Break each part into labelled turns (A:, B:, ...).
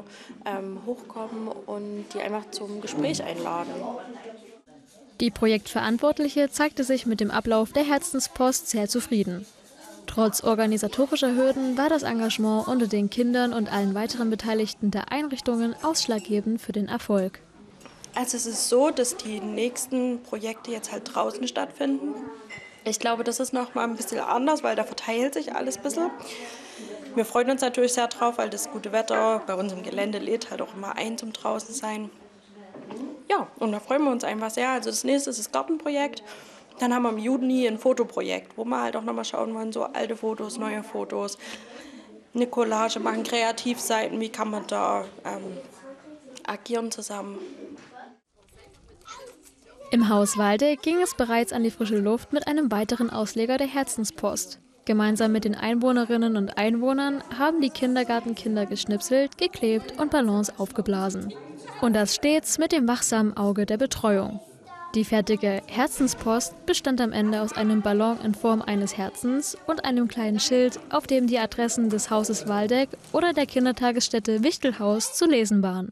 A: hochkommen und die einfach zum Gespräch einladen.
B: Die Projektverantwortliche zeigte sich mit dem Ablauf der Herzenspost sehr zufrieden. Trotz organisatorischer Hürden war das Engagement unter den Kindern und allen weiteren Beteiligten der Einrichtungen ausschlaggebend für den Erfolg.
A: Also es ist so, dass die nächsten Projekte jetzt halt draußen stattfinden. Ich glaube, das ist noch mal ein bisschen anders, weil da verteilt sich alles ein bisschen. Wir freuen uns natürlich sehr drauf, weil das gute Wetter bei uns im Gelände lädt halt auch immer ein zum draußen sein. Ja, und da freuen wir uns einfach sehr. Also das nächste ist das Gartenprojekt. Dann haben wir im Juni ein Fotoprojekt, wo wir halt auch nochmal schauen wollen, so alte Fotos, neue Fotos, eine Collage machen, Kreativseiten, wie kann man da agieren zusammen.
B: Im Haus Waldeck ging es bereits an die frische Luft mit einem weiteren Ausleger der Herzenspost. Gemeinsam mit den Einwohnerinnen und Einwohnern haben die Kindergartenkinder geschnipselt, geklebt und Ballons aufgeblasen. Und das stets mit dem wachsamen Auge der Betreuung. Die fertige Herzenspost bestand am Ende aus einem Ballon in Form eines Herzens und einem kleinen Schild, auf dem die Adressen des Hauses Waldeck oder der Kindertagesstätte Wichtelhaus zu lesen waren.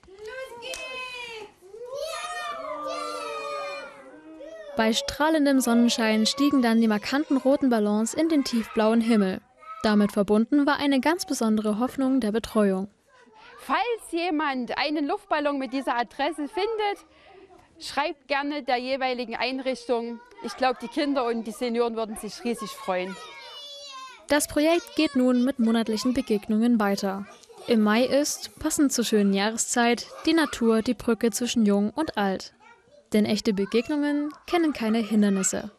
B: Bei strahlendem Sonnenschein stiegen dann die markanten roten Ballons in den tiefblauen Himmel. Damit verbunden war eine ganz besondere Hoffnung der Betreuung.
C: Falls jemand einen Luftballon mit dieser Adresse findet, schreibt gerne der jeweiligen Einrichtung. Ich glaube, die Kinder und die Senioren würden sich riesig freuen.
B: Das Projekt geht nun mit monatlichen Begegnungen weiter. Im Mai ist, passend zur schönen Jahreszeit, die Natur die Brücke zwischen Jung und Alt. Denn echte Begegnungen kennen keine Hindernisse.